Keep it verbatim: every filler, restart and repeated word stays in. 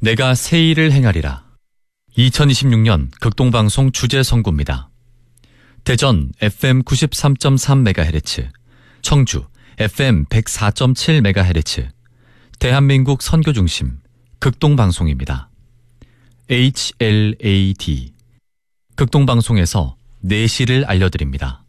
내가 새 일을 행하리라. 이천이십육 년 극동방송 주제 선구입니다. 대전 에프엠 구십삼 점 삼 메가헤르츠, 청주 에프엠 백사 점 칠 메가헤르츠, 대한민국 선교중심 극동방송입니다. 에이치엘에이디 극동방송에서 내시를 알려드립니다.